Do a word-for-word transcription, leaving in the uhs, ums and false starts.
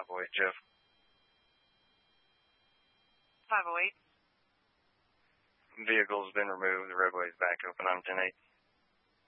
oh eight, Jeff. five oh eight. Vehicle's been removed. The roadway's back open on ten eight.